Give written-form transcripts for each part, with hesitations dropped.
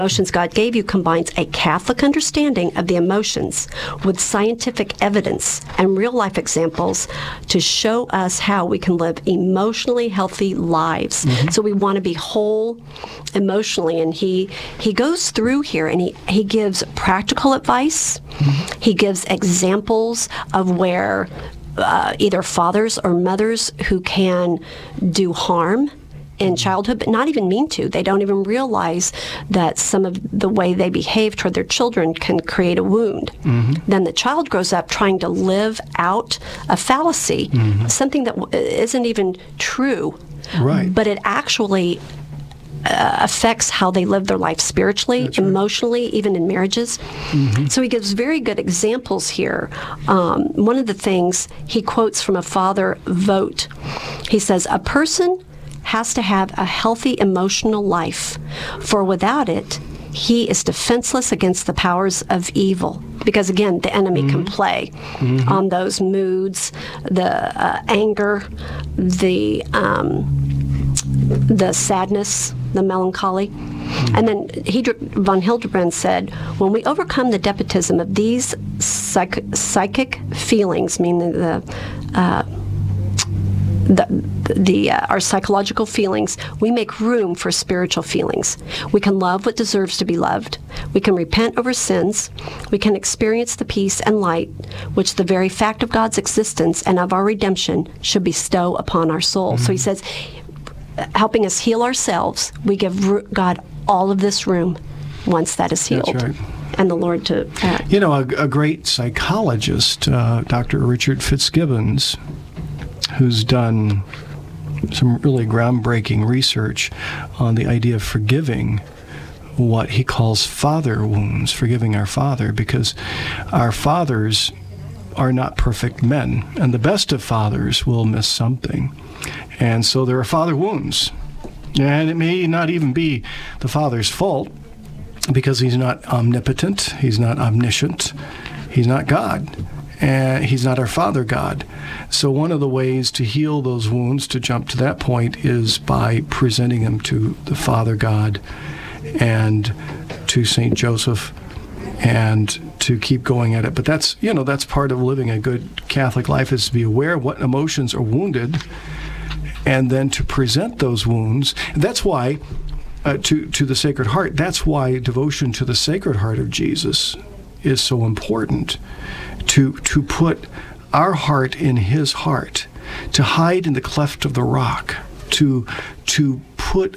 Emotions God Gave You combines a Catholic understanding of the emotions with scientific evidence and real-life examples to show us how we can live emotionally healthy lives. So we want to be whole emotionally, and he goes through here, and he gives practical advice. He gives examples of where either fathers or mothers who can do harm in childhood, but not even mean to. They don't even realize that some of the way they behave toward their children can create a wound. Then the child grows up trying to live out a fallacy, something that isn't even true. Right. But it actually affects how they live their life spiritually, emotionally, even in marriages. So he gives very good examples here. One of the things he quotes from a Father Vogt, he says, "A person has to have a healthy emotional life, for without it, he is defenseless against the powers of evil." Because again, the enemy can play on those moods, the anger, the sadness, the melancholy. And then von Hildebrand said, when we overcome the despotism of these psychic feelings, meaning our psychological feelings, we make room for spiritual feelings. We can love what deserves to be loved. We can repent over sins. We can experience the peace and light which the very fact of God's existence and of our redemption should bestow upon our soul. So he says, helping us heal ourselves, we give God all of this room once that is healed. That's right. And the Lord to act. You know, a great psychologist, Dr. Richard Fitzgibbons, who's done some really groundbreaking research on the idea of forgiving what he calls father wounds, forgiving our father, because our fathers are not perfect men, and the best of fathers will miss something. And so there are father wounds. And it may not even be the father's fault, because he's not omnipotent, he's not omniscient, he's not God. And he's not our Father God. So one of the ways to heal those wounds, to jump to that point, is by presenting them to the Father God and to St. Joseph, and to keep going at it. But that's part of living a good Catholic life, is to be aware of what emotions are wounded, and then to present those wounds. That's why, to the Sacred Heart, that's why devotion to the Sacred Heart of Jesus is so important. To put our heart in his heart, to hide in the cleft of the rock, to put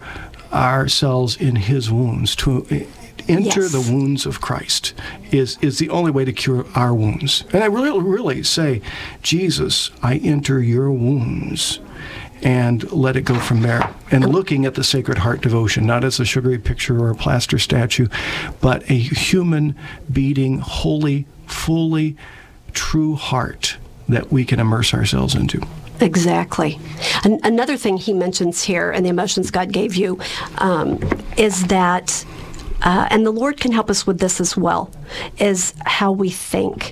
ourselves in his wounds, to enter the wounds of Christ is the only way to cure our wounds. And I really say, Jesus, I enter your wounds, and let it go from there. And looking at the Sacred Heart devotion, not as a sugary picture or a plaster statue, but a human, beating, holy, fully true heart that we can immerse ourselves into. Exactly. Another thing he mentions here in the Emotions God Gave You is that, and the Lord can help us with this as well, is how we think.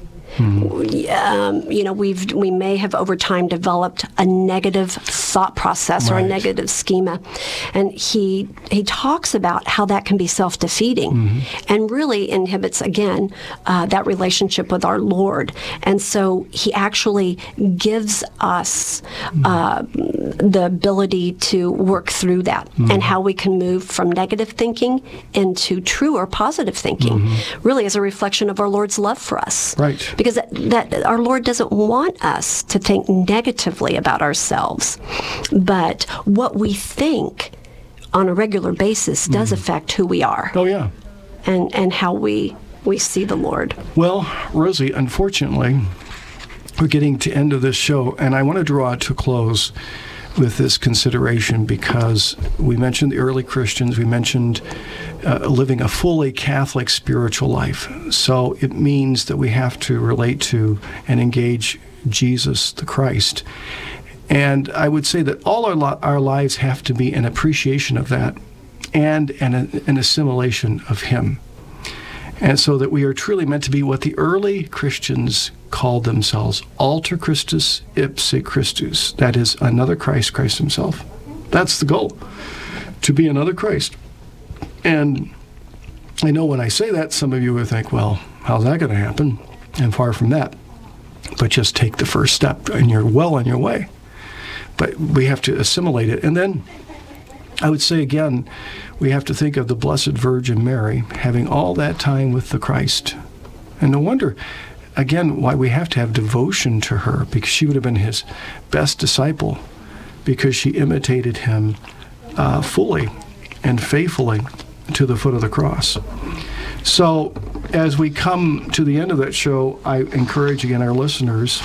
We may have over time developed a negative thought process or a negative schema, and he talks about how that can be self-defeating and really inhibits again that relationship with our Lord. And so he actually gives us the ability to work through that and how we can move from negative thinking into true or positive thinking, really as a reflection of our Lord's love for us. Right. Because that our Lord doesn't want us to think negatively about ourselves, but what we think on a regular basis does affect who we are. Oh, yeah. And how we see the Lord. Well, Rosie, unfortunately, we're getting to the end of this show, and I want to draw it to a close with this consideration, because we mentioned the early Christians, we mentioned living a fully Catholic spiritual life. So it means that we have to relate to and engage Jesus the Christ. And I would say that all our lives have to be an appreciation of that and an assimilation of him. And so that we are truly meant to be what the early Christians called themselves, alter Christus ipse Christus. That is, another Christ, Christ himself. That's the goal, to be another Christ. And I know when I say that, some of you would think, well, how's that going to happen? And far from that. But just take the first step, and you're well on your way. But we have to assimilate it. And then I would say again, we have to think of the Blessed Virgin Mary having all that time with the Christ. And no wonder, again, why we have to have devotion to her, because she would have been his best disciple, because she imitated him fully and faithfully to the foot of the cross. So as we come to the end of that show, I encourage again our listeners,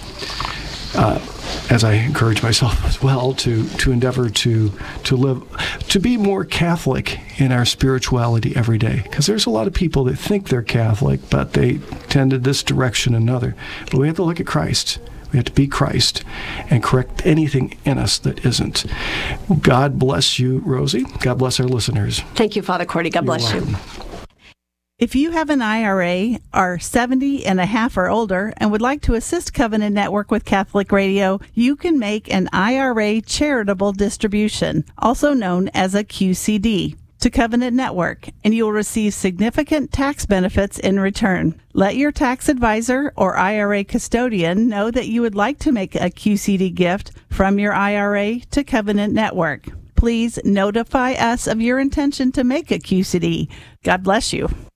as I encourage myself as well, to endeavor to live, to be more Catholic in our spirituality every day. Because there's a lot of people that think they're Catholic, but they tend to this direction or another. But we have to look at Christ. We have to be Christ and correct anything in us that isn't. God bless you, Rosie. God bless our listeners. Thank you, Father Cordy. God bless you. If you have an IRA, are 70 and a half or older, and would like to assist Covenant Network with Catholic Radio, you can make an IRA charitable distribution, also known as a QCD, to Covenant Network, and you will receive significant tax benefits in return. Let your tax advisor or IRA custodian know that you would like to make a QCD gift from your IRA to Covenant Network. Please notify us of your intention to make a QCD. God bless you.